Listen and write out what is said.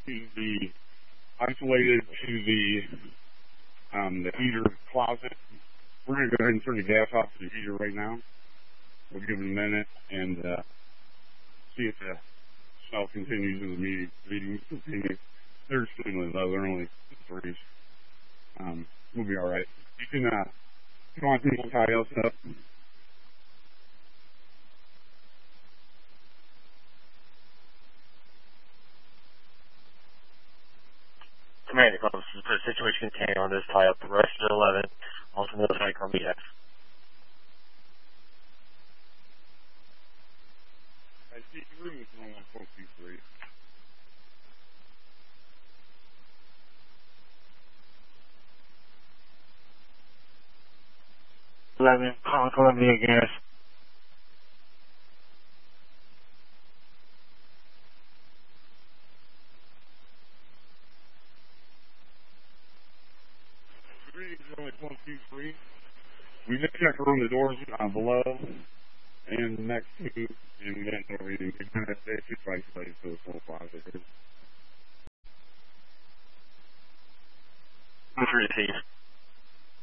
to be isolated to the heater closet. We're going to go ahead and turn the gas off to the heater right now. We'll give it a minute and see if the smell continues and the meetings continue. They're extremely low. They're only threes. We'll be all right. You can, if you want to tie else up. Commander, this is the situation contained on this tie up the rest of the 11. Also notify Columbia F. I see room is 11423. Calling Columbia Gas. Readings are only 123. We just checked around the doors below and next to, and we got no reading. It's kind of isolated to the full closet. What's your receive?